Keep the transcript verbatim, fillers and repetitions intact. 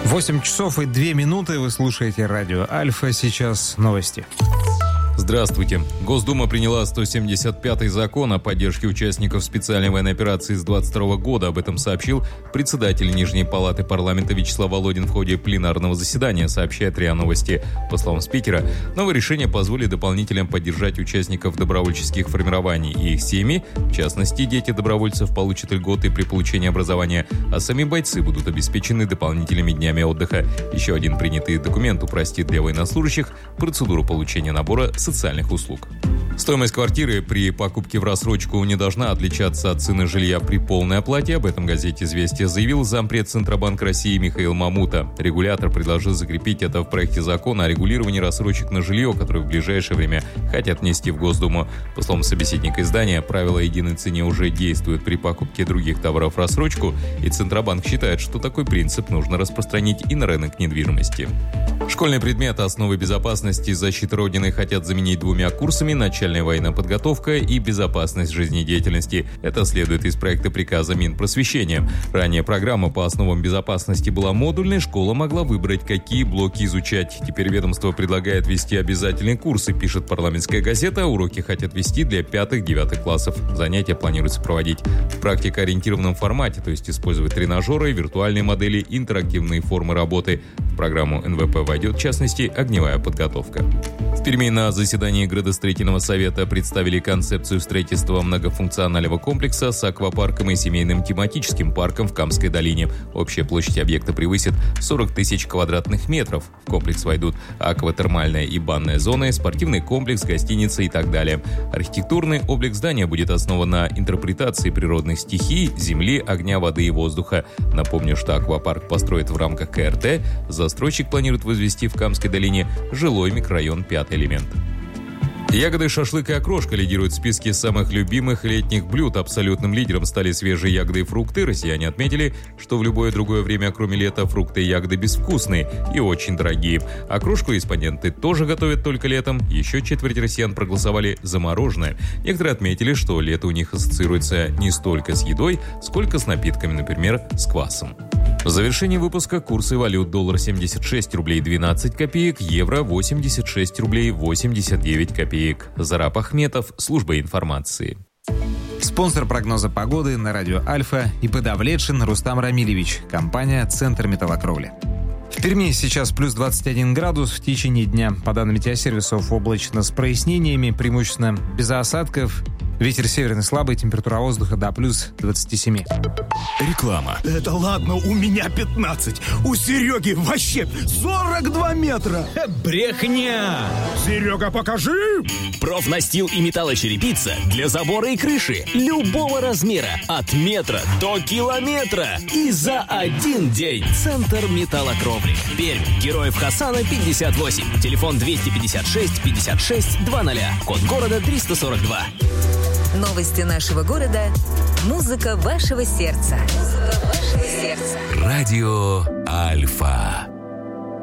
восемь часов и две минуты. Вы слушаете радио Альфа. Сейчас новости. Здравствуйте. Госдума приняла сто семьдесят пятый закон о поддержке участников специальной военной операции с двадцать второго года. Об этом сообщил председатель Нижней палаты парламента Вячеслав Володин в ходе пленарного заседания, сообщает РИА Новости. По словам спикера, новое решение позволит дополнительно поддержать участников добровольческих формирований и их семьи. В частности, дети добровольцев получат льготы при получении образования, а сами бойцы будут обеспечены дополнительными днями отдыха. Еще один принятый документ упростит для военнослужащих процедуру получения набора социальных услуг. Стоимость квартиры при покупке в рассрочку не должна отличаться от цены жилья при полной оплате. Об этом газете «Известия» заявил зампред Центробанка России Михаил Мамута. Регулятор предложил закрепить это в проекте закона о регулировании рассрочек на жилье, который в ближайшее время хотят внести в Госдуму. По словам собеседника издания, правила о единой цене уже действуют при покупке других товаров в рассрочку, и Центробанк считает, что такой принцип нужно распространить и на рынок недвижимости. Школьные предметы «Основы безопасности и защиты Родины» хотят заменить двумя курсами «Начальная военная подготовка» и «Безопасность жизнедеятельности». Это следует из проекта приказа Минпросвещения. Ранее программа по основам безопасности была модульной, школа могла выбрать, какие блоки изучать. Теперь ведомство предлагает ввести обязательные курсы, пишет парламентская газета. Уроки хотят вести для пятых-девятых классов. Занятия планируется проводить в практикоориентированном формате, то есть использовать тренажеры, виртуальные модели, интерактивные формы работы. В программу эн вэ пэ войдет, в частности, огневая подготовка. В Перми на заседании градостроительного совета представили концепцию строительства многофункционального комплекса с аквапарком и семейным тематическим парком в Камской долине. Общая площадь объекта превысит сорок тысяч квадратных метров. В комплекс войдут акватермальная и банная зоны, спортивный комплекс, гостиница и так далее. Архитектурный облик здания будет основан на интерпретации природных стихий, земли, огня, воды и воздуха. Напомню, что аквапарк построят в рамках ка эр тэ. Застройщик планирует возвести в Камской долине жилой микрорайон «Пятый элемент». Ягоды, шашлык и окрошка лидируют в списке самых любимых летних блюд. Абсолютным лидером стали свежие ягоды и фрукты. Россияне отметили, что в любое другое время, кроме лета, фрукты и ягоды безвкусные и очень дорогие. Окрошку респонденты тоже готовят только летом. Еще четверть россиян проголосовали за мороженое. Некоторые отметили, что лето у них ассоциируется не столько с едой, сколько с напитками, например, с квасом. В завершении выпуска курсы валют: доллар семьдесят шесть рублей двенадцать копеек, евро восемьдесят шесть рублей восемьдесят девять копеек. Зараб Ахметов, служба информации. Спонсор прогноза погоды на радио Альфа и ИП Давлетшин Рустам Рамилевич, компания «Центр металлокровли». В Перми сейчас плюс двадцать один градус в течение дня. По данным метеосервисов, облачно с прояснениями, преимущественно без осадков. Ветер северный слабый, температура воздуха до плюс двадцати семи. Реклама. Это ладно, у меня пятнадцать. У Сереги вообще сорок два метра. Брехня! Серега, покажи! Профнастил и металлочерепица для забора и крыши любого размера, от метра до километра. И за один день. Центр металлокровли. Пермь. Героев Хасана пятьдесят восемь. Телефон двести пятьдесят шесть пятьдесят шесть двадцать. Код города триста сорок два. Новости нашего города. Музыка вашего сердца. Музыка вашего сердца. Радио Альфа.